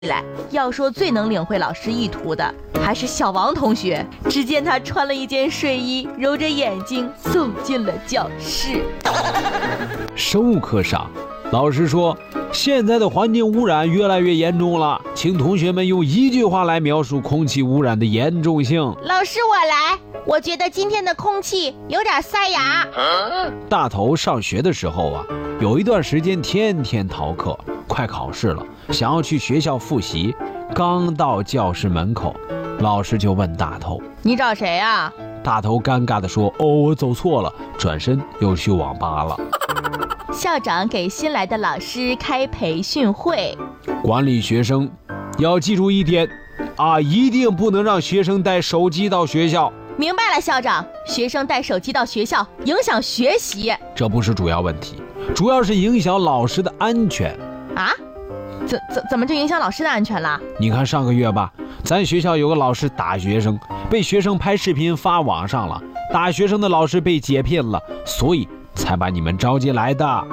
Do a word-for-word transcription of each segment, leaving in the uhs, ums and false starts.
来，要说最能领会老师意图的，还是小王同学。只见他穿了一件睡衣，揉着眼睛走进了教室。 生物课上，老师说，现在的环境污染越来越严重了，请同学们用一句话来描述空气污染的严重性。 老师，我来。我觉得今天的空气有点塞牙。 大头上学的时候啊，有一段时间天天逃课，快考试了，想要去学校复习。刚到教室门口，老师就问大头：“ 你找谁啊？” 大头尴尬地说：“哦，我走错了。”转身又去网吧了。 校长给新来的老师开培训会， 管理学生要记住一点啊，一定不能让学生带手机到学校。 明白了，校长。学生带手机到学校影响学习， 这不是主要问题，主要是影响老师的安全啊？怎怎怎么就影响老师的安全了？ 你看上个月吧，咱学校有个老师打学生，被学生拍视频发网上了，打学生的老师被解聘了，所以才把你们召集来的。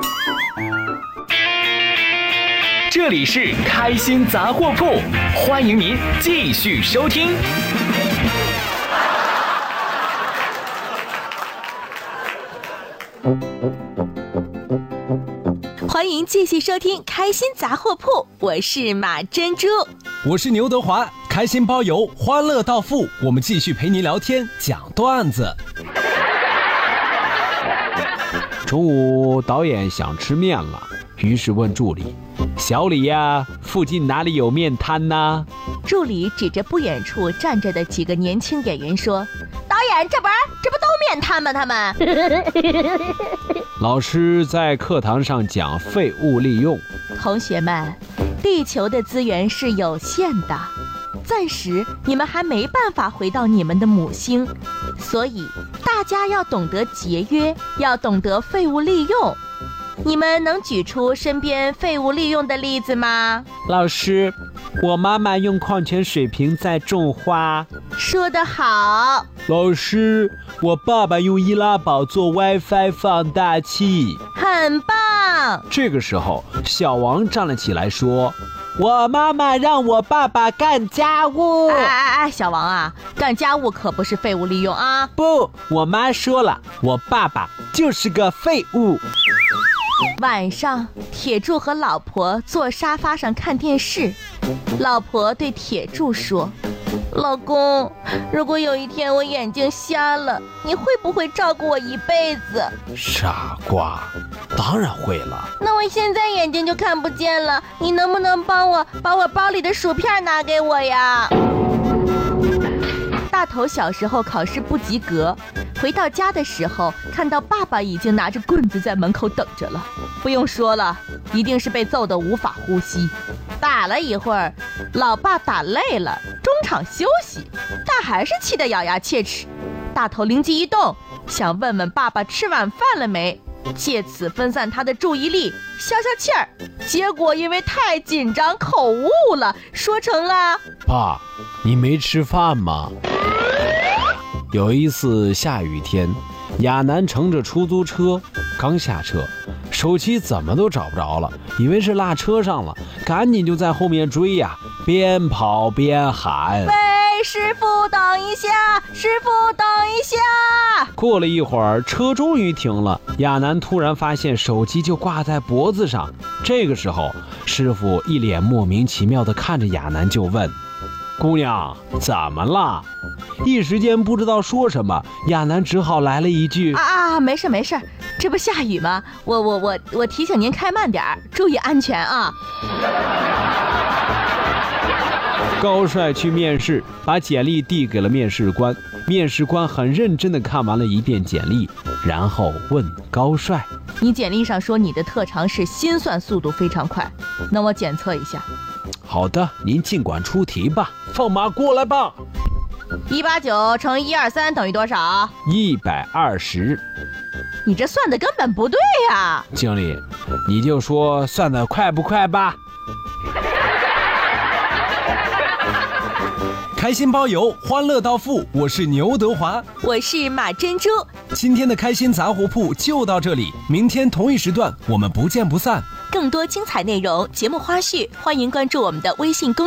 这里是开心杂货铺，欢迎您继续收听。 欢迎继续收听开心杂货铺，我是马珍珠， 我是牛德华，开心包邮，欢乐到付，我们继续陪您聊天讲段子。 中午导演想吃面了，于是问助理：“小李呀，附近哪里有面摊呢？” 助理指着不远处站着的几个年轻演员说：“导演，这不这不都面摊吗？他们。” 老师在课堂上讲废物利用。 同学们，地球的资源是有限的，暂时你们还没办法回到你们的母星，所以大家要懂得节约，要懂得废物利用。你们能举出身边废物利用的例子吗？ 老师，我妈妈用矿泉水瓶在种花。 说得好。 老师，我爸爸用易拉宝做 WiFi 放大器。 很棒。 这个时候，小王站了起来说：“我妈妈让我爸爸干家务。” 哎哎哎，小王啊，干家务可不是废物利用啊！ 不，我妈说了，我爸爸就是个废物。 晚上，铁柱和老婆坐沙发上看电视。老婆对铁柱说：“老公，如果有一天我眼睛瞎了，你会不会照顾我一辈子？” 傻瓜，当然会了。 那我现在眼睛就看不见了，你能不能帮我把我包里的薯片拿给我呀？大头小时候考试不及格，回到家的时候看到爸爸已经拿着棍子在门口等着了，不用说了，一定是被揍得无法呼吸。打了一会儿，老爸打累了，中场休息，但还是气得咬牙切齿。大头灵机一动，想问问爸爸吃晚饭了没，借此分散他的注意力，消消气儿。结果因为太紧张口误了，说成了：“ 爸，你没吃饭吗？”有一次下雨天，亚楠乘着出租车，刚下车，手机怎么都找不着了，以为是落车上了，赶紧就在后面追呀，边跑边喊：“ 喂，师傅等一下，师傅等一下！” 过了一会儿，车终于停了，亚楠突然发现手机就挂在脖子上。这个时候，师傅一脸莫名其妙地看着亚楠，就问：“姑娘，怎么了？”一时间不知道说什么，亚楠只好来了一句：“ 啊啊，没事没事，这不下雨吗？我我我我提醒您开慢点，注意安全啊。” 高帅去面试，把简历递给了面试官。面试官很认真地看完了一遍简历，然后问高帅：“ 你简历上说你的特长是心算速度非常快，那我检测一下。”“ 好的，您尽管出题吧。”“放马过来吧。” 一八九乘一二三等于多少？ 一百二十。 你这算的根本不对呀！ 经理，你就说算的快不快吧。 开心包邮，欢乐到付，我是牛德华， 我是马珍珠。 今天的开心杂货铺就到这里，明天同一时段我们不见不散， 更多精彩内容、节目花絮，欢迎关注我们的微信公